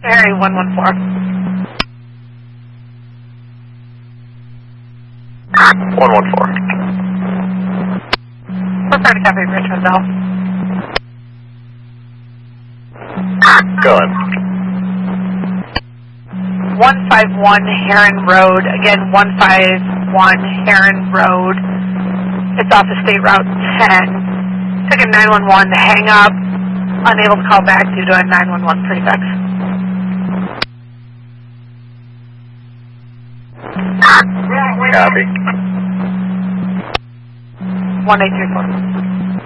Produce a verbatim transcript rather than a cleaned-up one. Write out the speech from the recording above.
Harry one one four. one one four. We're trying to copy Richmond Bell. Go ahead. one five one Heron Road. Again, one five one Heron Road. It's off of State Route ten. Took a nine one one to hang up. Unable to call back due to a nine one one prefix. Copy. one eight three four.